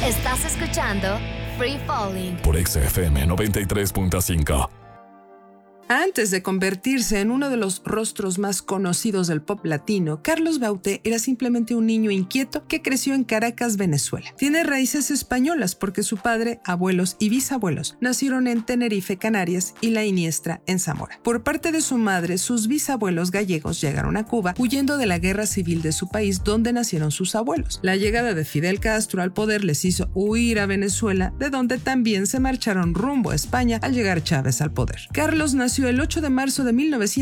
Estás escuchando Free Falling por XFM 93.5. Antes de convertirse en uno de los rostros más conocidos del pop latino, Carlos Baute era simplemente un niño inquieto que creció en Caracas, Venezuela. Tiene raíces españolas porque su padre, abuelos y bisabuelos nacieron en Tenerife, Canarias, y La Iniestra, en Zamora. Por parte de su madre, sus bisabuelos gallegos llegaron a Cuba huyendo de la guerra civil de su país donde nacieron sus abuelos. La llegada de Fidel Castro al poder les hizo huir a Venezuela, de donde también se marcharon rumbo a España al llegar Chávez al poder. Carlos nació el 8 de marzo de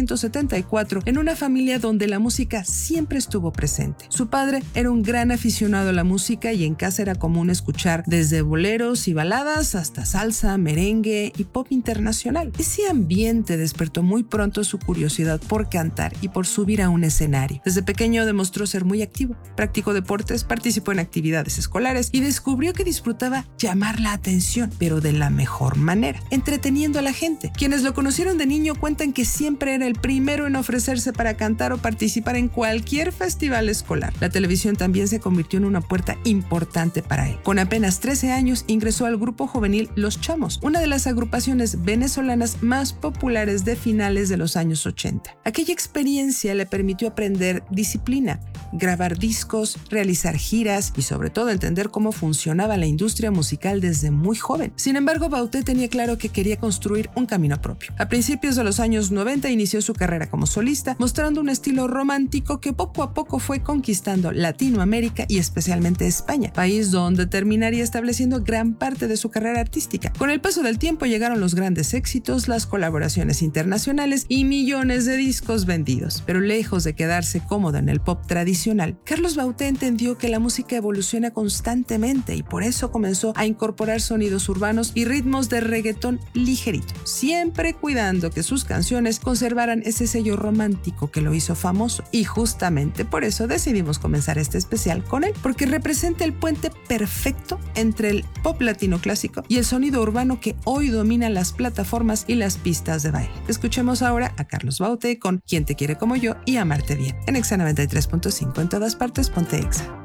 1974 en una familia donde la música siempre estuvo presente. Su padre era un gran aficionado a la música y en casa era común escuchar desde boleros y baladas hasta salsa, merengue y pop internacional. Ese ambiente despertó muy pronto su curiosidad por cantar y por subir a un escenario. Desde pequeño demostró ser muy activo, practicó deportes, participó en actividades escolares y descubrió que disfrutaba llamar la atención, pero de la mejor manera, entreteniendo a la gente. Quienes lo conocieron de niño cuentan que siempre era el primero en ofrecerse para cantar o participar en cualquier festival escolar. La televisión también se convirtió en una puerta importante para él. Con apenas 13 años ingresó al grupo juvenil Los Chamos, una de las agrupaciones venezolanas más populares de finales de los años 80. Aquella experiencia le permitió aprender disciplina, grabar discos, realizar giras y sobre todo entender cómo funcionaba la industria musical desde muy joven. Sin embargo, Baute tenía claro que quería construir un camino propio. A principios de los años 90 inició su carrera como solista, mostrando un estilo romántico que poco a poco fue conquistando Latinoamérica y especialmente España, país donde terminaría estableciendo gran parte de su carrera artística. Con el paso del tiempo llegaron los grandes éxitos, las colaboraciones internacionales y millones de discos vendidos. Pero lejos de quedarse cómodo en el pop tradicional, Carlos Baute entendió que la música evoluciona constantemente y por eso comenzó a incorporar sonidos urbanos y ritmos de reggaetón ligerito, siempre cuidando que sus canciones conservaran ese sello romántico que lo hizo famoso. Y justamente por eso decidimos comenzar este especial con él, porque representa el puente perfecto entre el pop latino clásico y el sonido urbano que hoy domina las plataformas y las pistas de baile. Escuchemos ahora a Carlos Baute con Quien te quiere como yo y Amarte bien, en Exa 93.5, en todas partes, ponte Exa.